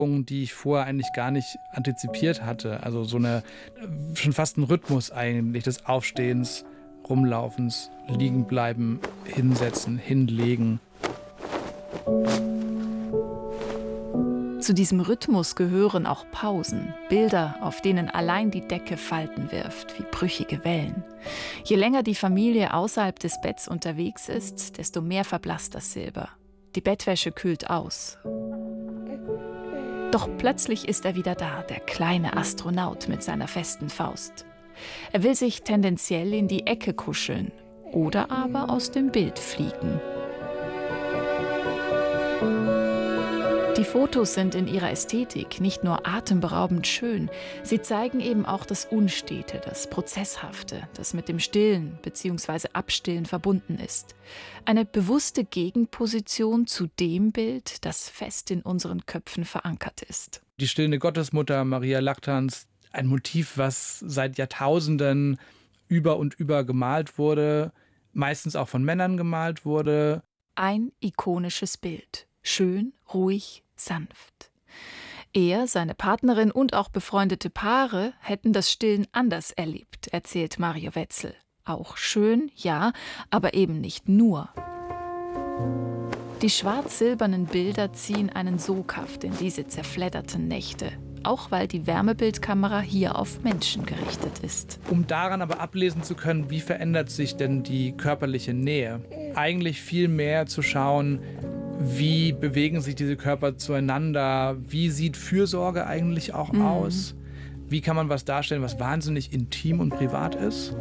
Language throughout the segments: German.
die ich vorher eigentlich gar nicht antizipiert hatte. Also so eine, schon fast ein Rhythmus eigentlich des Aufstehens, Rumlaufens, liegen bleiben, hinsetzen, hinlegen. Zu diesem Rhythmus gehören auch Pausen, Bilder, auf denen allein die Decke Falten wirft, wie brüchige Wellen. Je länger die Familie außerhalb des Betts unterwegs ist, desto mehr verblasst das Silber. Die Bettwäsche kühlt aus. Doch plötzlich ist er wieder da, der kleine Astronaut mit seiner festen Faust. Er will sich tendenziell in die Ecke kuscheln oder aber aus dem Bild fliegen. Die Fotos sind in ihrer Ästhetik nicht nur atemberaubend schön, sie zeigen eben auch das Unstete, das Prozesshafte, das mit dem Stillen bzw. Abstillen verbunden ist. Eine bewusste Gegenposition zu dem Bild, das fest in unseren Köpfen verankert ist. Die stillende Gottesmutter, Maria Lactans, ein Motiv, was seit Jahrtausenden über und über gemalt wurde, meistens auch von Männern gemalt wurde. Ein ikonisches Bild. Schön, ruhig, sanft. Er, seine Partnerin und auch befreundete Paare hätten das Stillen anders erlebt, erzählt Mario Wetzel. Auch schön, ja, aber eben nicht nur. Die schwarz-silbernen Bilder ziehen einen Soghaft in diese zerfledderten Nächte. Auch weil die Wärmebildkamera hier auf Menschen gerichtet ist. Um daran aber ablesen zu können, wie verändert sich denn die körperliche Nähe? Eigentlich viel mehr zu schauen, wie bewegen sich diese Körper zueinander? Wie sieht Fürsorge eigentlich auch aus? Wie kann man was darstellen, was wahnsinnig intim und privat ist?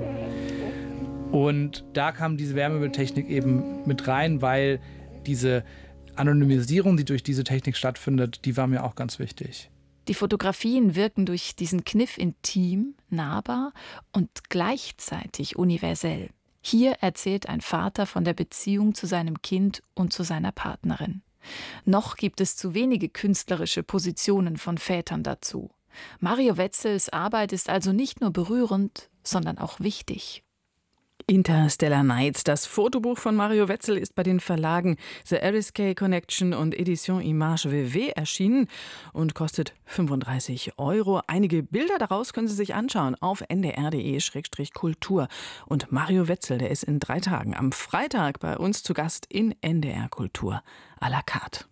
Und da kam diese Wärmebildtechnik eben mit rein, weil diese Anonymisierung, die durch diese Technik stattfindet, die war mir auch ganz wichtig. Die Fotografien wirken durch diesen Kniff intim, nahbar und gleichzeitig universell. Hier erzählt ein Vater von der Beziehung zu seinem Kind und zu seiner Partnerin. Noch gibt es zu wenige künstlerische Positionen von Vätern dazu. Mario Wetzels Arbeit ist also nicht nur berührend, sondern auch wichtig. Interstellar Nights, das Fotobuch von Mario Wetzel, ist bei den Verlagen The RSK Connection und Edition Image WW erschienen und kostet 35 €. Einige Bilder daraus können Sie sich anschauen auf ndr.de/kultur. Und Mario Wetzel, der ist in 3 Tagen am Freitag bei uns zu Gast in NDR Kultur à la carte.